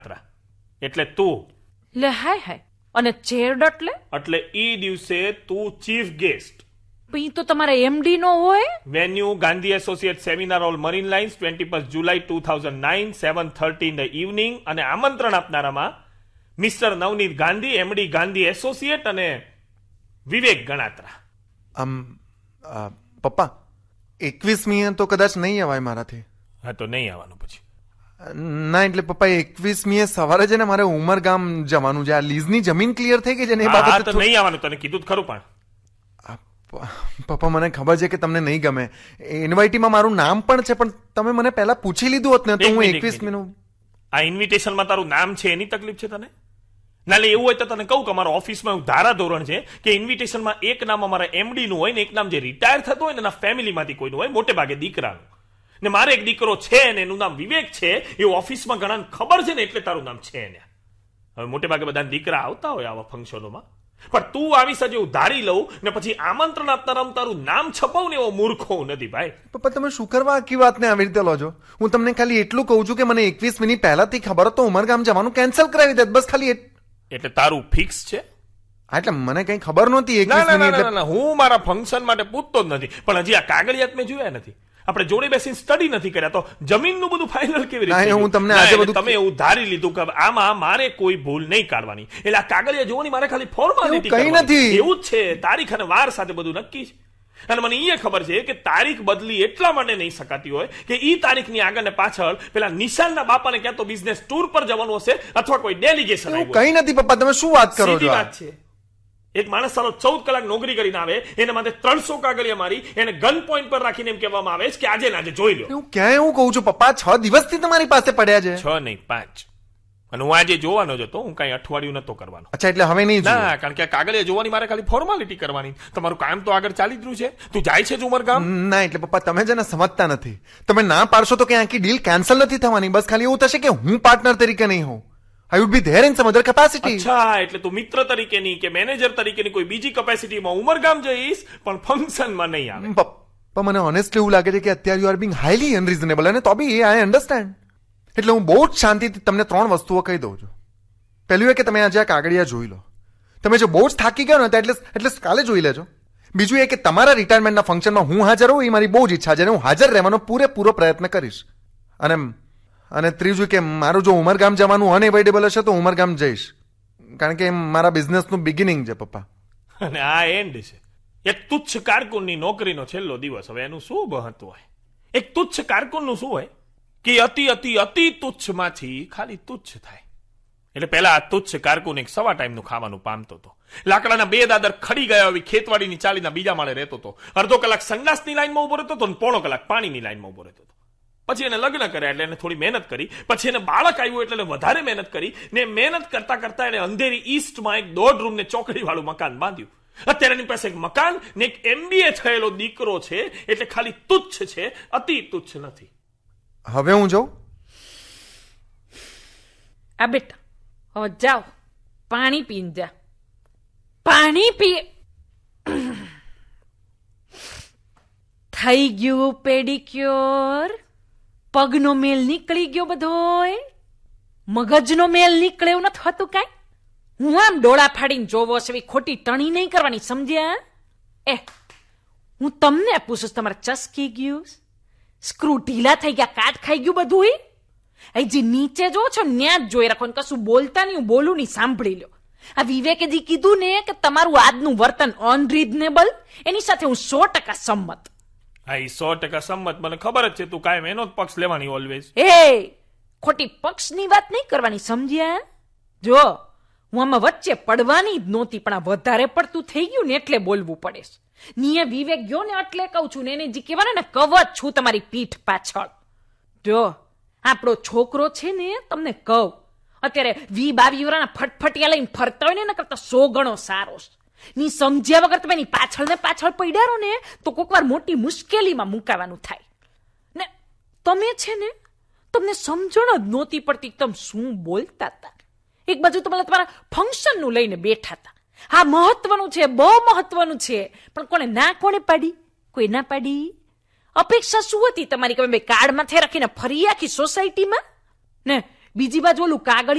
એટલે તું લે હાય અને ચેર્ડ એટલે ઈ દિવસે તું ચીફ ગેસ્ટ. ઈ તો તમારે એમડી નો હોય. Venue Gandhi associate seminar hall marine lines 21 July 2009 7:30 in the evening. અને આમંત્રણ આપનારામાં mister Navneet Gandhi, MD Gandhi associate અને વિવેક ગણાત્રા. પપ્પા 21મીએ તો કદાચ નહીં અવાય મારાથી. હા તો નહીં આવવાનું પછી. ના એટલે પપ્પા 21મીએ સવારે છે ને મારે ઉમરગામ જવાનું છે. આ લીઝની જમીન ક્લિયર થઈ ગઈ છે ને એ બાબતે તો નહીં આવવાનું. તને કીધું ખરું. પણ પપ્પા મને ખબર છે કે તમને નહીં ગમે. ઇન્વાઇટીમાં મારું નામ પણ છે, પણ તમે મને પહેલા પૂછી લીધું હોત ને તો હું 21મીનું. આ ઇન્વિટેશનમાં તારું નામ છે એની તકલીફ છે તને? નાલે એવું હોય તો તને કહું કે અમારા ઓફિસમાં એવું ધારા ધોરણ છે કે ઇન્વિટેશનમાં એક નામ અમારા એમડી નું હોય ને એક નામ જે રિટાયર થતું હોય ને એના ફેમિલીમાંથી કોઈનું હોય, મોટે ભાગે દીકરાનું. ને મારે એક દીકરો છે ને એનું નામ વિવેક છે, એ ઓફિસમાં ઘણાને ખબર છે ને એટલે તારું નામ છે ને. હવે મોટે ભાગે બધા દીકરા આવતા હોય આવા ફંક્શનોમાં, પણ તું આવી સજે હું ધારી લઉં ને પછી આમંત્રણ આપનારામાં તારું નામ છપાવ ને એવો મૂર્ખો નથી ભાઈ. પપ્પા તમે શું કરવા આખી વાતને આવી રીતે લો છો? હું તમને ખાલી એટલું કહું છું કે મને 21 મિનિટ પહેલાથી ખબર હતો ઉમરગામ જવાનું કેન્સલ કરાવી દે બસ. ખાલી એટલે તારું ફિક્સ છે? એટલે મને કઈ ખબર નહોતી 21 મિનિટ. હું મારા ફંક્શન માટે પૂછતો જ નથી, પણ હજી આ કાગળિયાત મેં જોયા નથી. આપણે જોડે બેસીને સ્ટડી નથી કર્યા તો જમીનનું બધું ફાઇનલ કેવી રીતે? હું તમને આજે બધું તમે એવું ધારી લીધું કે આમાં મારે કોઈ ભૂલ નહીં કાઢવાની, એટલે આ કાગળિયા જોવાની મારે ખાલી ફોર્માલિટી કઈ નથી. એવું જ છે, તારીખ અને વાર સાથે બધું નક્કી છે. અને મને એ ખબર છે કે તારીખ બદલી એટલા માટે નહીં શકાતી હોય કે ઈ તારીખની આગળ ને પાછળ પેલા નિશાનના બાપાને ક્યાં તો બિઝનેસ ટૂર પર જવાનું હશે અથવા કોઈ ડેલિગેશન આવ્યું. કઈ નથી પપ્પા, તમે શું વાત કરો છો? વાત છે એક માણસ સારો 14 કલાક નોકરી કરીને આવે, એને માટે 300 કાગળિયા મારી એને ગન પોઈન્ટ પર રાખીને એમ કહેવામાં આવે છે કે આજે નાજે જોઈ લો. હું ક્યાં એવું કહું છું પપ્પા, 6 દિવસથી તમારી પાસે પડ્યા છે. 6 નહીં 5. અને હું આજે જોવાનો જ હતો, હું કઈ અઠવાડિયું નતો કરવાનો. અચ્છા એટલે હવે નહીં? ના, કારણ કે આ કાગળિયા જોવાની મારે ખાલી ફોર્માલિટી કરવાની. તમારું કામ તો આગળ ચાલી જ રહ્યું છે. તું જાય છે ઉમરગામ? ના એટલે પપ્પા તમે છે ને સમજતા નથી. તમે ના પાડશો તો કે આખી ડીલ કેન્સલ નથી થવાની. બસ ખાલી એવું થશે કે હું પાર્ટનર તરીકે નહીં હોઉં. I would be there in some other capacity. અચ્છા, એટલે તું મિત્ર તરીકેની કે મેનેજર તરીકેની કોઈ બીજી કેપેસિટીમાં ઉમરગામ જઈશ, પણ ફંક્શનમાં નહીં આવે. પપ્પા મને ઓનેસ્ટલી એવું લાગે છે કે અત્યારે યુ આર બીંગ હાઈલી અનરીઝનેબલ, અને તો બી આઈ અન્ડરસ્ટેન્ડ. એટલે હું બહુ જ શાંતિથી તમને 3 વસ્તુઓ કહી દઉં છું. પહેલું એ કે તમે આજે આ કાગળિયા જોઈ લો. તમે જો બહુ જ થાકી ગયો ને તો એટલે કાલે જોઈ લેજો. બીજું એ કે તમારા રિટાયરમેન્ટના ફંક્શનમાં હું હાજર હોઉં એ મારી બહુ જ ઈચ્છા છે, અને હું હાજર રહેવાનો પૂરેપૂરો પ્રયત્ન કરીશ. અને ત્રીજું કે મારું જો ઉમરગામ જવાનું અનએવોઇડેબલ હશે તો ઉમરગામ જઈશ, કારણ કે મારા બિઝનેસનું બિગિનિંગ છે પપ્પા. અને આ એન્ડ છે. એક તુચ્છ કારકુનની નોકરીનો છેલ્લો દિવસ. હવે એનું શું મહત્વ હોય? એક તુચ્છ કારકુનનું શું હોય કે અતિ અતિ અતિ તુચ્છમાંથી ખાલી તુચ્છ થાય. એટલે પેલા આ તુચ્છ કારકુન એક સવા ટાઈમનું ખાવાનું પામતો હતો. લાકડાના 2 દાદર ખડી ગયા એવી ખેતવાડીની ચાલીના બીજા માળે રહેતો હતો. અડધો કલાક સંડાસની લાઈનમાં ઉભો રહેતો હતો અને પોણો કલાક પાણીની લાઈનમાં ઉભો રહેતો હતો. પછી એને લગ્ન કર્યા એટલે એને થોડી મહેનત કરી, પછી એને બાળક આવ્યું એટલે વધારે મહેનત કરી, ને મહેનત કરતા કરતા એને અંધેરી ઈસ્ટમાં એક 1.5 રૂમ ને ચોકડી વાળું મકાન બાંધ્યું. અત્યારે એની પાસે એક મકાન ને એક MBA થયેલો દીકરો છે, એટલે ખાલી તુચ્છ છે, અતિ તુચ્છ નથી. હવે હું જાઉં? આ બેટા હવે જાઓ, પાણી પીને જા. પાણી પી. થઈ ગયું પેડિક્યોર. પગનો મેલ નીકળી ગયો બધોય, મગજનો મેલ નીકળે એવું નથી હોતું કાંઈ. હું આમ ડોળા ફાડીને જોવો છે એવી ખોટી ટણી નહીં કરવાની, સમજ્યા? હું તમને પૂછું, તમારે ચસકી ગયું, સ્ક્રૂ ઢીલા થઈ ગયા, કાટ ખાઈ ગયું બધું? જે નીચે જો છો ન્યા જ જોઈ રાખો, કશું બોલતા નહીં, હું બોલું નહીં, સાંભળી લો. આ વિવેકે જે કીધું ને કે તમારું આજનું વર્તન અનરીઝનેબલ, એની સાથે હું 100% સંમત. હા, 100% સંમત. મને ખબર જ છે તું કાયમ એનો જ પક્ષ લેવાની ઓલવેઝ. ખોટી પક્ષની વાત નહીં કરવાની, સમજ્યા? જો હું આમાં વચ્ચે પડવાની જ નહોતી, પણ આ વધારે પડતું થઈ ગયું ને એટલે બોલવું પડે છે. નિયે વિવેક ગયો ને એટલે કહું છું ને, એને જે કહેવાય ને કવચ છું તમારી પીઠ પાછળ. જો આપણો છોકરો છે ને, તમને કહું અત્યારે 20-22 વર્ષના ફટફટિયા લઈને ફરતા હોય ને એના કરતા 100 ગણો સારો છે. ની સમજ્યા વગર તમે એની પાછળ ને પાછળ પડ્યા ને તો કોઈક વાર મોટી મુશ્કેલીમાં મુકાવાનું થાય ને. તમે છે ને, તમને સમજણ જ નહોતી પડતી તમે શું બોલતા હતા. એક બાજુ તમે તમારા ફંક્શનનું લઈને બેઠા હતા. હા, મહત્વનું છે, બહુ મહત્વનું છે, પણ કોને ના કોને પાડી? કોઈ ના પાડી. અપેક્ષા શું હતી તમારી કે કાર્ડ માથે રાખીને ફરી આખી સોસાયટીમાં ને બીજી બાજુ ઓલું કાગળ